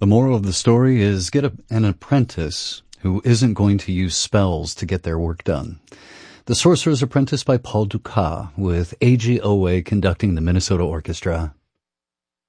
The moral of the story is get an apprentice who isn't going to use spells to get their work done. The Sorcerer's Apprentice by Paul Dukas, with A.G. Owe conducting the Minnesota Orchestra.